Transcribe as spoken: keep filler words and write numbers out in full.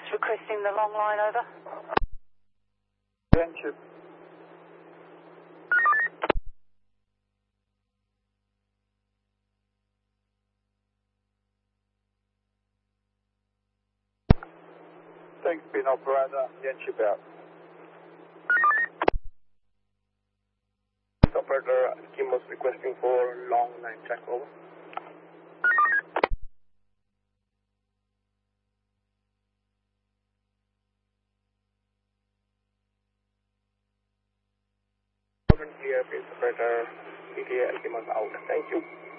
Just requesting the long line over. Friendship. Thanks, Spin Operator. Friendship out. Operator, Kim was requesting for long line check over. Clear, please, operator. P T A, Kim was out. Thank you.